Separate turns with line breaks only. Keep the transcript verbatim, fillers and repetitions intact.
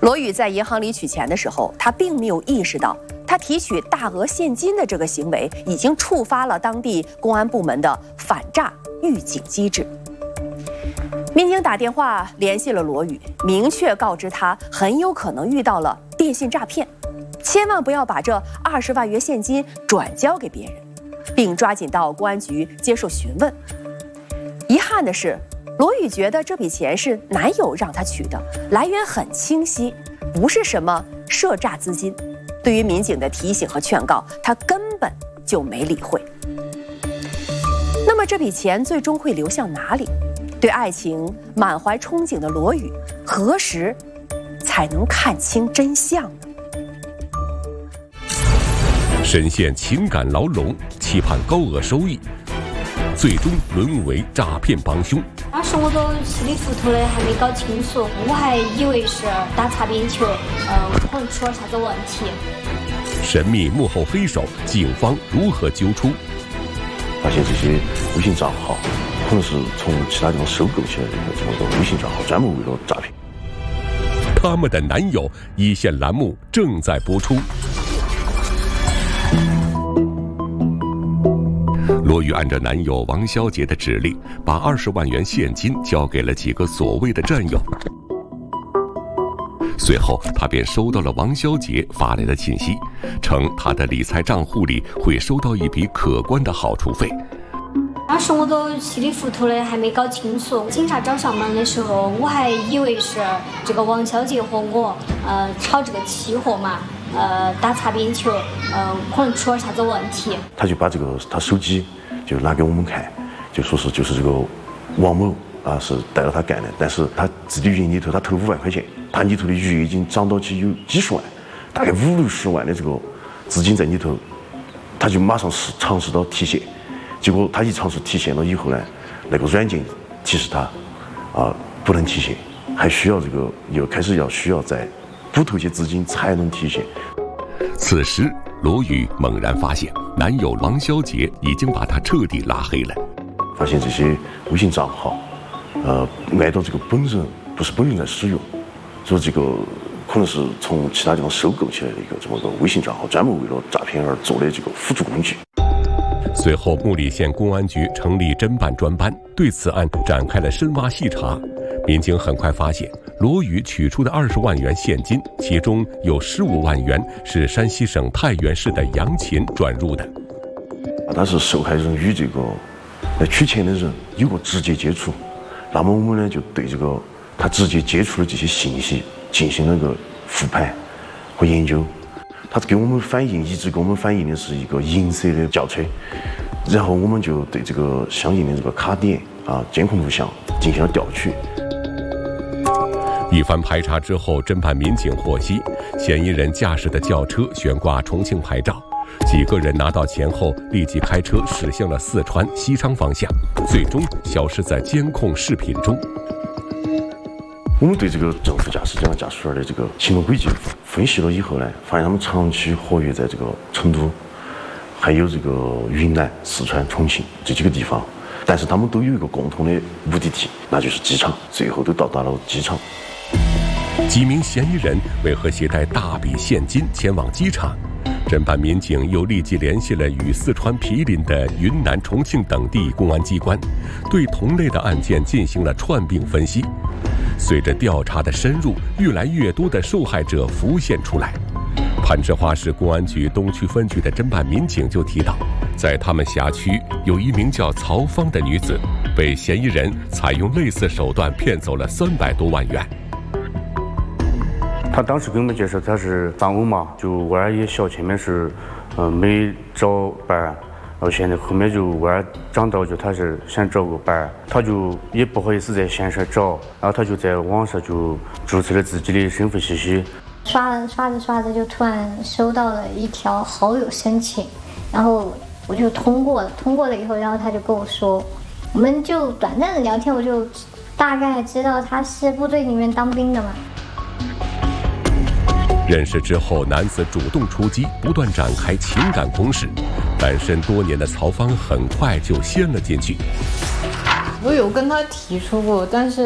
罗宇在银行里取钱的时候，他并没有意识到，他提取大额现金的这个行为已经触发了当地公安部门的反诈预警机制。民警打电话联系了罗宇，明确告知他很有可能遇到了电信诈骗，千万不要把这二十万元现金转交给别人，并抓紧到公安局接受询问。遗憾的是，罗宇觉得这笔钱是男友让他取的，来源很清晰，不是什么涉诈资金。对于民警的提醒和劝告，他根本就没理会。那么这笔钱最终会流向哪里？对爱情满怀憧憬的罗宇，何时才能看清真相呢？
深陷情感牢笼，期盼高额收益，最终沦为诈骗帮凶。
当时我都稀里糊涂的，还没搞清楚，我还以为是打擦边球，呃，可能出了啥子问题。
神秘幕后黑手，警方如何揪出？
发现这些微信账号可能是从其他地方收购起来的这么个微信账号，专门为了诈骗。
他们的男友一线栏目正在播出。罗宇按照男友王小姐的指令，把二十万元现金交给了几个所谓的战友。随后，他便收到了王小姐发来的信息，称她的理财账户里会收到一笔可观的好处费。
当时我都稀里糊涂的，还没搞清楚。警察找上门的时候，我还以为是这个王小姐和我呃炒这个期货嘛，呃打擦边球，呃可能出了啥子问题。
他就把这个他手机就拿给我们看，就说是就是这个王某啊是带着他干的，但是他自己云里头他投五万块钱，他里头的余额已经涨到起有几十万，大概五六十万的这个资金在里头，他就马上是尝试到提现。结果他一尝试提现了以后呢，那个软件提示他啊不能提现，还需要这个又开始要需要再补投些资金才能提现。
此时罗宇猛然发现，男友王小姐已经把他彻底拉黑了。
发现这些微信账号，呃，按照这个本人不是本人在使用，说这个可能是从其他地方收购起来的一个这么个微信账号，专门为了诈骗而做的这个辅助工具。
随后，木里县公安局成立侦办专班，对此案展开了深挖细查。民警很快发现，罗宇取出的二十万元现金，其中有十五万元是山西省太原市的杨琴转入的。
但是受害人与这个来取钱的人有过直接接触，那么我们呢就对这个他直接接触的这些信息进行了一个复盘和研究。他给我们反映，一直给我们反映的是一个银色的轿车，然后我们就对这个相应的这个卡点啊、监控录像进行了调取。
一番排查之后，侦办民警获悉，嫌疑人驾驶的轿车悬挂重庆牌照，几个人拿到钱后立即开车驶向了四川西昌方向，最终消失在监控视频中。
我们对这个正副驾驶这辆驾驶员的这个行动轨迹分析了以后呢，发现他们长期活跃在这个成都，还有这个云南、四川、重庆这几个地方，但是他们都有一个共同的目的地，那就是机场，最后都到达了机场。
几名嫌疑人为何携带大笔现金前往机场？侦办民警又立即联系了与四川毗邻的云南、重庆等地公安机关，对同类的案件进行了串并分析。随着调查的深入，越来越多的受害者浮现出来。攀枝花市公安局东区分局的侦办民警就提到，在他们辖区有一名叫曹芳的女子，被嫌疑人采用类似手段骗走了三百多万元。
他当时给我们介绍，他是丧偶嘛，就娃儿也小，前面是呃没找伴，然后现在后面就娃儿长到就他是想找个伴，他就也不好意思在线上找，然后他就在网上就注册了自己的身份信息。
刷刷着刷着就突然收到了一条好友申请，然后我就通过了，通过了以后，然后他就跟我说，我们就短暂的聊天，我就大概知道他是部队里面当兵的嘛。
认识之后，男子主动出击，不断展开情感攻势。单身多年的曹芳很快就陷了进去。
我有跟他提出过，但是